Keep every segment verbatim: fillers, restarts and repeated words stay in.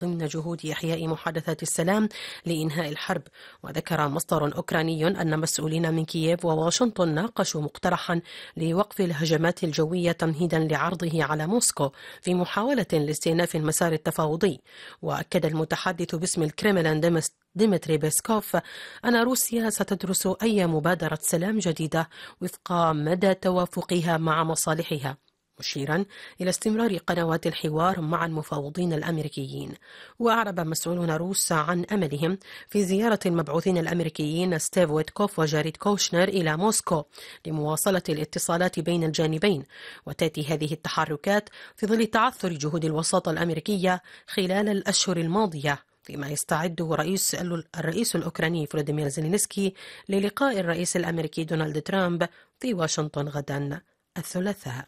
ضمن جهود إحياء محادثات السلام لإنهاء الحرب. وذكر مصدر أوكراني أن مسؤولين من كييف وواشنطن ناقشوا مقترحا لوقف الهجمات الجوية تمهيدا لعرضه على موسكو في محاولة لاستئناف المسار التفاوضي. وأكد المتحدث باسم الكريملين ديمتري بيسكوف أن روسيا ستدرس أي مبادرة سلام جديدة وفق مدى توافقها مع مصالحها، مشيرا إلى استمرار قنوات الحوار مع المفاوضين الأمريكيين. وأعرب مسؤولون روس عن أملهم في زيارة المبعوثين الأمريكيين ستيف ويتكوف وجاريد كوشنر إلى موسكو لمواصلة الاتصالات بين الجانبين. وتأتي هذه التحركات في ظل تعثر جهود الوساطة الأمريكية خلال الأشهر الماضية، فيما يستعد رئيس الرئيس الأوكراني فلاديمير زيلينسكي للقاء الرئيس الأمريكي دونالد ترامب في واشنطن غدا الثلاثاء.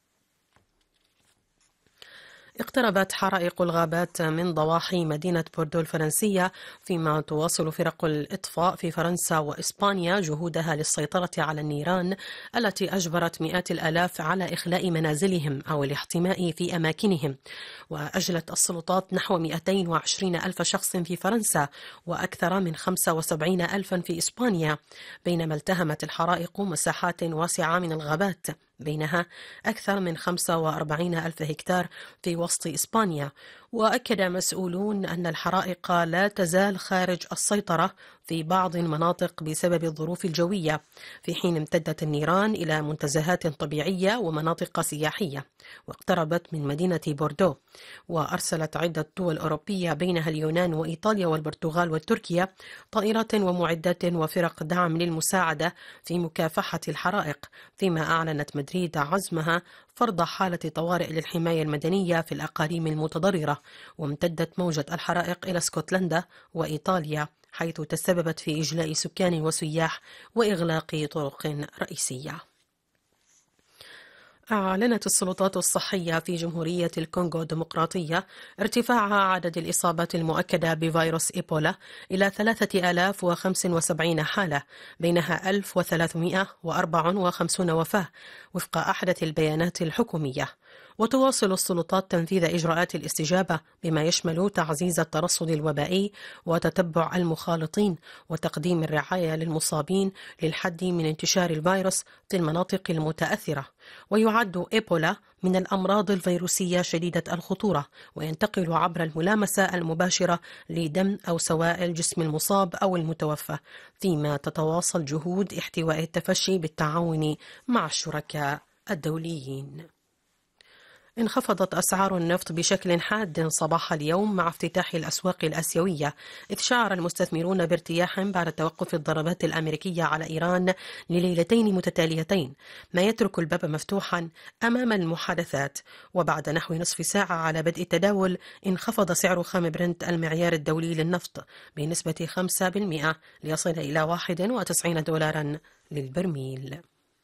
اقتربت حرائق الغابات من ضواحي مدينة بوردو الفرنسية، فيما تواصل فرق الإطفاء في فرنسا وإسبانيا جهودها للسيطرة على النيران التي أجبرت مئات الآلاف على إخلاء منازلهم أو الاحتماء في أماكنهم. وأجلت السلطات نحو مئتين وعشرين ألف شخص في فرنسا وأكثر من خمسة وسبعين ألفا في إسبانيا، بينما التهمت الحرائق مساحات واسعة من الغابات، بينها أكثر من خمسة وأربعين ألف هكتار في وسط إسبانيا. وأكد مسؤولون أن الحرائق لا تزال خارج السيطرة في بعض المناطق بسبب الظروف الجوية، في حين امتدت النيران إلى منتزهات طبيعية ومناطق سياحية واقتربت من مدينة بوردو. وأرسلت عدة دول أوروبية بينها اليونان وإيطاليا والبرتغال وتركيا طائرات ومعدات وفرق دعم للمساعدة في مكافحة الحرائق، فيما أعلنت مدريد عزمها فرض حالة طوارئ للحماية المدنية في الأقاليم المتضررة. وامتدت موجة الحرائق إلى اسكتلندا وإيطاليا، حيث تسببت في إجلاء سكان وسياح وإغلاق طرق رئيسية. أعلنت السلطات الصحية في جمهورية الكونغو الديمقراطية ارتفاع عدد الإصابات المؤكدة بفيروس إيبولا إلى ثلاثة آلاف وخمسة وسبعين حالة، بينها ألف وثلاثمئة وأربعة وخمسين وفاة وفق أحدث البيانات الحكومية. وتواصل السلطات تنفيذ إجراءات الاستجابة بما يشمل تعزيز الترصد الوبائي وتتبع المخالطين وتقديم الرعاية للمصابين للحد من انتشار الفيروس في المناطق المتأثرة. ويعد إيبولا من الأمراض الفيروسية شديدة الخطورة، وينتقل عبر الملامسة المباشرة لدم أو سوائل جسم المصاب أو المتوفى، فيما تتواصل جهود احتواء التفشي بالتعاون مع الشركاء الدوليين. انخفضت أسعار النفط بشكل حاد صباح اليوم مع افتتاح الأسواق الآسيوية، إذ شعر المستثمرون بارتياح بعد توقف الضربات الأمريكية على إيران لليلتين متتاليتين، ما يترك الباب مفتوحا أمام المحادثات. وبعد نحو نصف ساعة على بدء التداول انخفض سعر خام برنت المعيار الدولي للنفط بنسبة خمسة بالمئة ليصل إلى واحد وتسعين دولارا للبرميل.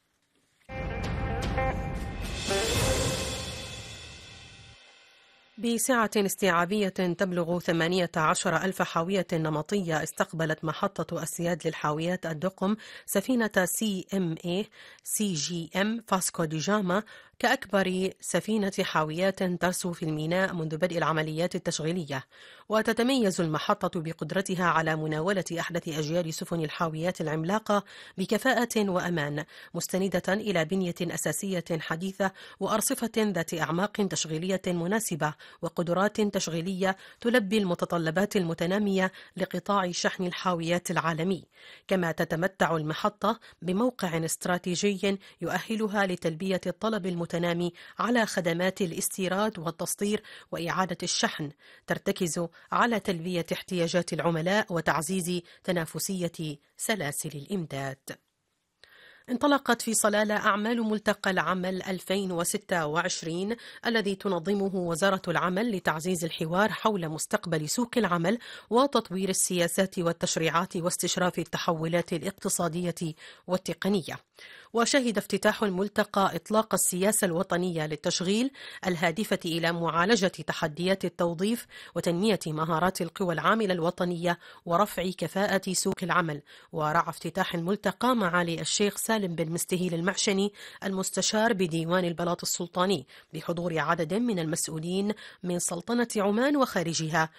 بسعة استيعابية تبلغ ثمانية عشر ألف حاوية نمطية، استقبلت محطة أسياد للحاويات الدقم سفينة سي ام اي سي جي ام فاسكو دي جاما كأكبر سفينة حاويات ترسو في الميناء منذ بدء العمليات التشغيلية. وتتميز المحطة بقدرتها على مناولة أحدث أجيال سفن الحاويات العملاقة بكفاءة وأمان، مستندة إلى بنية أساسية حديثة وأرصفة ذات أعماق تشغيلية مناسبة وقدرات تشغيلية تلبي المتطلبات المتنامية لقطاع شحن الحاويات العالمي. كما تتمتع المحطة بموقع استراتيجي يؤهلها لتلبية الطلب المتنامي على خدمات الاستيراد والتصدير وإعادة الشحن، ترتكز على تلبية احتياجات العملاء وتعزيز تنافسية سلاسل الإمداد. انطلقت في صلالة أعمال ملتقى العمل ألفين وستة وعشرين الذي تنظمه وزارة العمل لتعزيز الحوار حول مستقبل سوق العمل وتطوير السياسات والتشريعات واستشراف التحولات الاقتصادية والتقنية. وشهد افتتاح الملتقى إطلاق السياسة الوطنية للتشغيل الهادفة إلى معالجة تحديات التوظيف وتنمية مهارات القوى العاملة الوطنية ورفع كفاءة سوق العمل. ورعى افتتاح الملتقى معالي الشيخ سالم بن مستهيل المعشني المستشار بديوان البلاط السلطاني بحضور عدد من المسؤولين من سلطنة عمان وخارجها